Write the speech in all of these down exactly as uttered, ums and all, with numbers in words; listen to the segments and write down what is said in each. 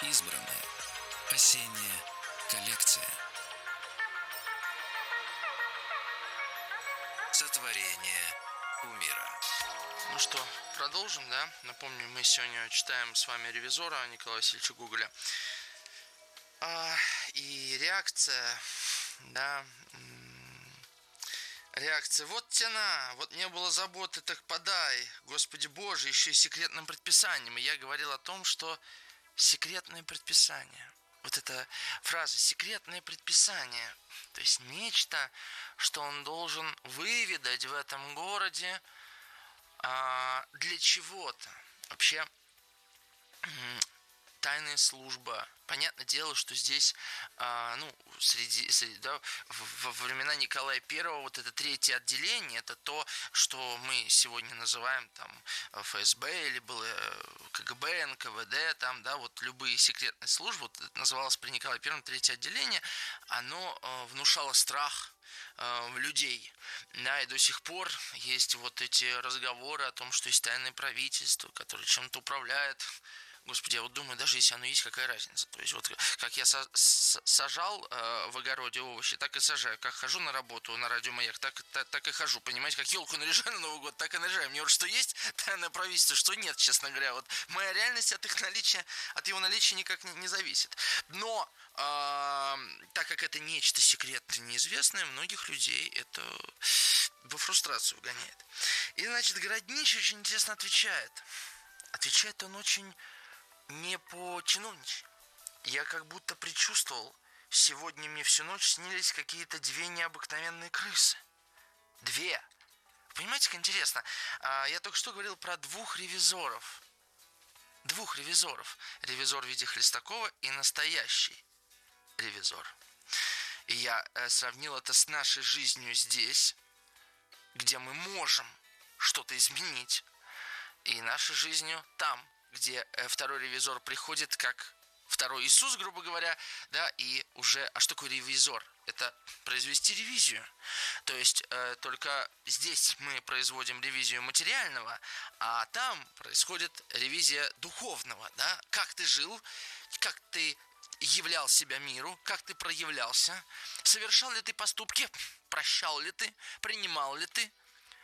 Избранное. Осенняя коллекция. Сотворение умира. Ну что, продолжим, да? Напомню, мы сегодня читаем с вами «Ревизора» Николая Васильевича Гоголя. А, и реакция, да, реакция. Вот тяна, вот не было заботы, так подай, Господи Боже, еще и секретным предписанием. И я говорил о том, что секретное предписание, вот эта фраза «секретное предписание», то есть нечто, что он должен выведать в этом городе а, для чего-то. Вообще, тайная служба. Понятное дело, что здесь, а, ну, среди, среди да, во времена Николая Первого вот это третье отделение, это то, что мы сегодня называем там эф эс бэ или было ка гэ бэ, эн ка вэ дэ, там, да, вот любые секретные службы, вот это называлось при Николае Первом третье отделение, оно э, внушало страх э, в людей, да, и до сих пор есть вот эти разговоры о том, что есть тайное правительство, которое чем-то управляет. Господи, я вот думаю, даже если оно есть, какая разница? То есть вот как я со- с- сажал э, в огороде овощи, так и сажаю. Как хожу на работу на радио Маяк, так, так, так и хожу. Понимаете, как елку наряжаю на Новый год, так и наряжаю. Мне вот что есть тайное правительство, что нет, честно говоря. Вот моя реальность от их наличия, от его наличия никак не, не зависит. Но э, так как это нечто секретное, неизвестное, многих людей это во фрустрацию гоняет. И, значит, Городничий очень интересно отвечает. Отвечает он очень не по-чиновничьи. Я как будто предчувствовал, сегодня мне всю ночь снились какие-то две необыкновенные крысы. Две. Понимаете, как интересно? Я только что говорил про двух ревизоров. Двух ревизоров. Ревизор в виде Хлестакова и настоящий ревизор. И я сравнил это с нашей жизнью здесь, где мы можем что-то изменить, и нашей жизнью там, где второй ревизор приходит как второй Иисус, грубо говоря, да, и уже, а что такое ревизор? Это произвести ревизию. То есть э, только здесь мы производим ревизию материального, а там происходит ревизия духовного, да, как ты жил, как ты являл себя миру, как ты проявлялся, совершал ли ты поступки, прощал ли ты, принимал ли ты,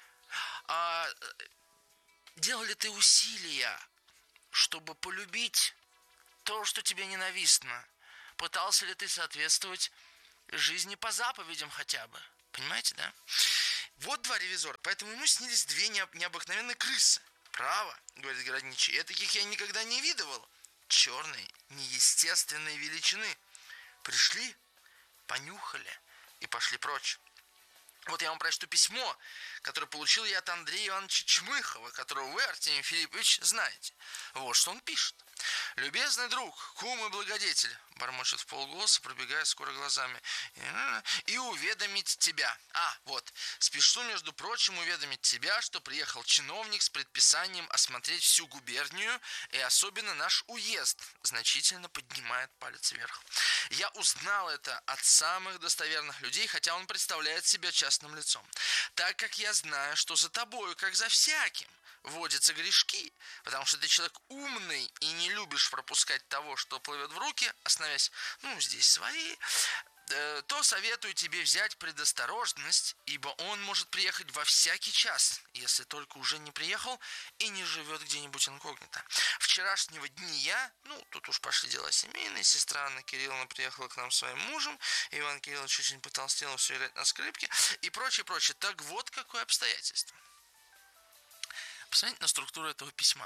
а, делал ли ты усилия, чтобы полюбить то, что тебе ненавистно. Пытался ли ты соответствовать жизни по заповедям хотя бы? Понимаете, да? Вот два ревизора. Поэтому ему снились две необыкновенные крысы. Право, говорит Городничий, я таких я никогда не видывал. Черные, неестественные величины. Пришли, понюхали и пошли прочь. Вот я вам прочту письмо, которое получил я от Андрея Ивановича Чмыхова, которого вы, Артемий Филиппович, знаете. Вот что он пишет. «Любезный друг, кум и благодетель», бормочет в полголоса, пробегая скоро глазами, «и уведомить тебя». А, вот, спешу, между прочим, уведомить тебя, что приехал чиновник с предписанием осмотреть всю губернию и особенно наш уезд, значительно поднимает палец вверх. Я узнал это от самых достоверных людей, хотя он представляет себя частным лицом. Так как я знаю, что за тобою, как за всяким, водятся грешки, потому что ты человек умный и не любишь пропускать того, что плывет в руки, остановясь, ну, здесь свои, э, то советую тебе взять предосторожность, ибо он может приехать во всякий час, если только уже не приехал и не живет где-нибудь инкогнито. Вчерашнего дня, ну, тут уж пошли дела семейные, сестра Анна Кирилловна приехала к нам своим мужем, Иван Кириллович очень потолстел, все играть на скрипке и прочее, прочее. Так вот какое обстоятельство. Посмотрите на структуру этого письма.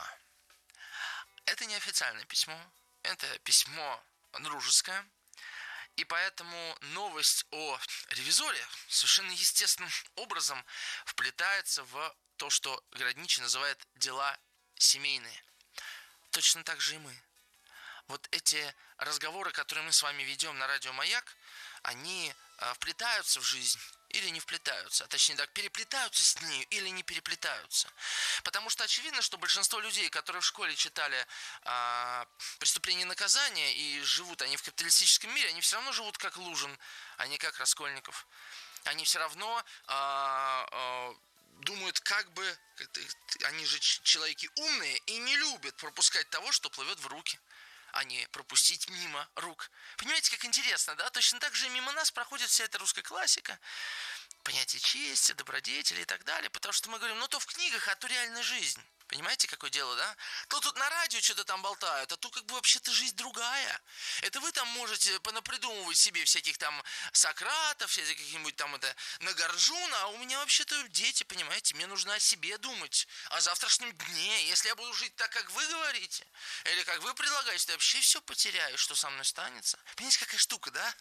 Это не официальное письмо, это письмо дружеское, и поэтому новость о ревизоре совершенно естественным образом вплетается в то, что Городничий называет дела семейные. Точно так же и мы. Вот эти разговоры, которые мы с вами ведем на радио Маяк, они вплетаются в жизнь или не вплетаются, а точнее так, переплетаются с ней или не переплетаются. Потому что очевидно, что большинство людей, которые в школе читали а, «Преступление и наказание» и живут они в капиталистическом мире, они все равно живут как Лужин, а не как Раскольников. Они все равно а, а, думают, как бы, они же человеки умные и не любят пропускать того, что плывет в руки. а не пропустить мимо рук. Понимаете, как интересно, да? Точно так же мимо нас проходит вся эта русская классика, понятие чести, добродетели и так далее, потому что мы говорим, ну то в книгах, а то реальная жизнь. Понимаете, какое дело, да? То тут на радио что-то там болтают, а то как бы вообще-то жизнь другая. Это вы там можете понапридумывать себе всяких там Сократов, всяких каких-нибудь там это Нагарджуна, а у меня вообще-то дети, понимаете, мне нужно о себе думать, о завтрашнем дне. Если я буду жить так, как вы говорите, или как вы предлагаете, то я вообще все потеряю, что со мной станется. Понимаете, какая штука, да?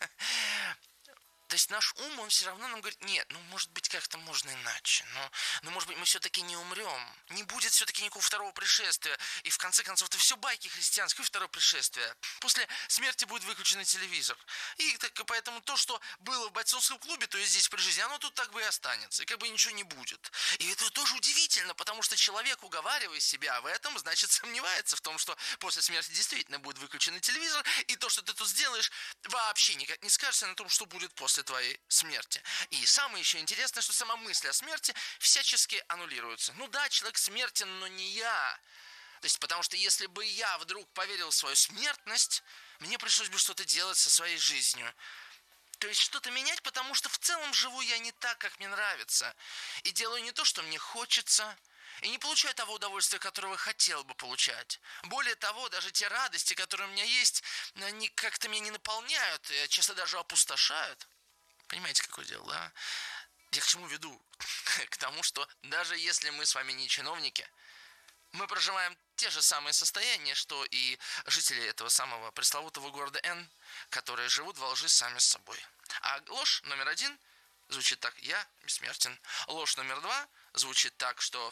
То есть наш ум, он все равно нам говорит, нет, ну, может быть, как-то можно иначе, но, но может быть, мы все-таки не умрем, не будет все-таки никакого второго пришествия, и в конце концов, это все байки христианские, второе пришествие, после смерти будет выключен телевизор, и так, поэтому то, что было в бойцовском клубе, то есть здесь при жизни, оно тут так бы и останется, и как бы ничего не будет. И это тоже удивительно, потому что человек, уговаривая себя в этом, значит, сомневается в том, что после смерти действительно будет выключен телевизор, и то, что ты тут сделаешь, вообще никак не скажется на том, что будет после твоей смерти. И самое еще интересное, что сама мысль о смерти всячески аннулируется. Ну да, человек смертен, но не я. То есть, потому что если бы я вдруг поверил в свою смертность, мне пришлось бы что-то делать со своей жизнью. То есть что-то менять, потому что в целом живу я не так, как мне нравится. И делаю не то, что мне хочется. И не получаю того удовольствия, которого хотел бы получать. Более того, даже те радости, которые у меня есть, они как-то меня не наполняют, часто даже опустошают. Понимаете, какое дело, да? Я к чему веду? К тому, что даже если мы с вами не чиновники, мы проживаем те же самые состояния, что и жители этого самого пресловутого города Н, которые живут во лжи сами с собой. А ложь номер один звучит так: я бессмертен. Ложь номер два звучит так, что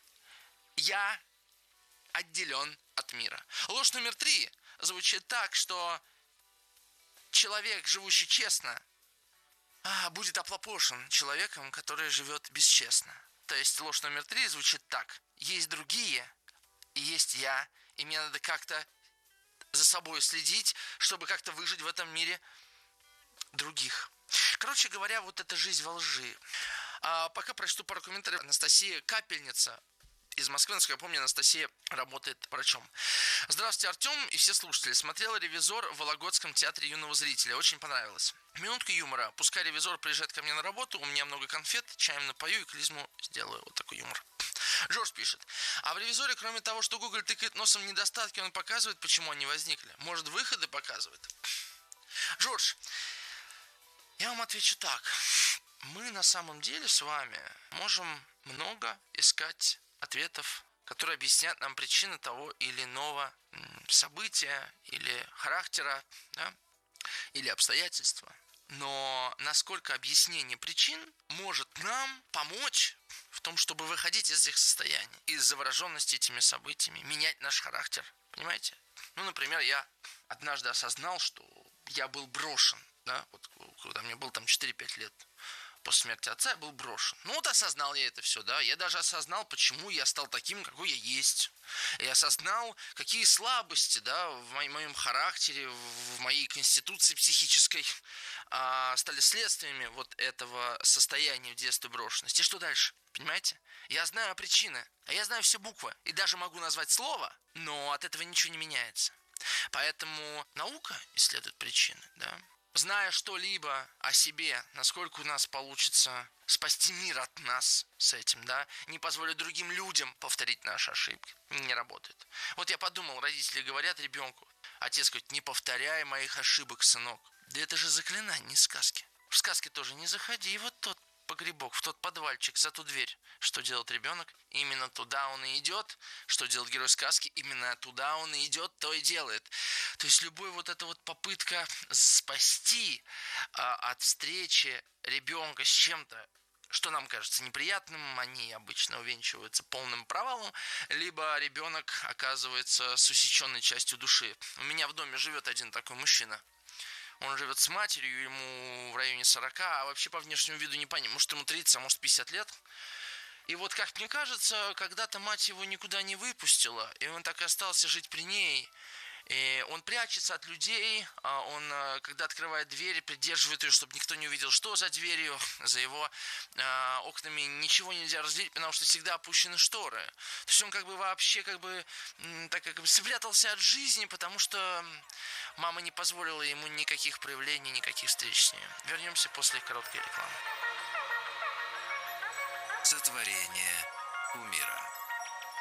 я отделен от мира. Ложь номер три звучит так, что человек, живущий честно, а, будет оплопошен человеком, который живет бесчестно. То есть ложь номер три звучит так: есть другие, и есть я, и мне надо как-то за собой следить, чтобы как-то выжить в этом мире других. Короче говоря, вот эта жизнь во лжи. А пока прочту пару комментариев. Анастасия Капельница из Москвы, насколько я помню, Анастасия работает врачом. Здравствуйте, Артем и все слушатели. Смотрела «Ревизор» в Вологодском театре юного зрителя. Очень понравилось. Минутка юмора. Пускай ревизор приезжает ко мне на работу, у меня много конфет, чаем напою и клизму сделаю. Вот такой юмор. Джордж пишет. А в «Ревизоре», кроме того, что Google тыкает носом недостатки, он показывает, почему они возникли. Может, выходы показывает? Джордж, я вам отвечу так. Мы на самом деле с вами можем много искать ответов, которые объяснят нам причины того или иного события, или характера, да, или обстоятельства. Но насколько объяснение причин может нам помочь в том, чтобы выходить из этих состояний, из завороженности этими событиями, менять наш характер, понимаете? Ну, например, я однажды осознал, что я был брошен, да, вот когда мне было там четыре-пять лет. После смерти отца я был брошен. Ну вот осознал я это все, да. Я даже осознал, почему я стал таким, какой я есть. Я осознал, какие слабости, да, в моем, моем характере, в моей конституции психической а, стали следствиями вот этого состояния в детстве брошенности. И что дальше? Понимаете? Я знаю причины, а я знаю все буквы. И даже могу назвать слово, но от этого ничего не меняется. Поэтому наука исследует причины, да. Зная что-либо о себе, насколько у нас получится спасти мир от нас с этим, да, не позволить другим людям повторить наши ошибки, не работает. Вот я подумал, родители говорят ребенку, отец говорит: не повторяй моих ошибок, сынок. Да это же заклинание, не сказки. В сказке тоже не заходи, вот тот погребок, в тот подвальчик, за ту дверь. Что делает ребенок? Именно туда он и идет. Что делает герой сказки? Именно туда он и идет, то и делает. То есть любая вот эта вот попытка спасти а, от встречи ребенка с чем-то, что нам кажется неприятным, они обычно увенчиваются полным провалом, либо ребенок оказывается с усеченной частью души. У меня в доме живет один такой мужчина. Он живет с матерью, ему в районе сорока, а вообще по внешнему виду не понятно. Может, ему тридцать, а может, пятьдесят лет. И вот, как мне кажется, когда-то мать его никуда не выпустила, и он так и остался жить при ней. И он прячется от людей, он, когда открывает дверь, придерживает ее, чтобы никто не увидел, что за дверью, за его э, окнами ничего нельзя разглядеть, потому что всегда опущены шторы. То есть он как бы вообще как бы так как бы спрятался от жизни, потому что мама не позволила ему никаких проявлений, никаких встреч с ней. Вернемся после короткой рекламы. Сотворение умира.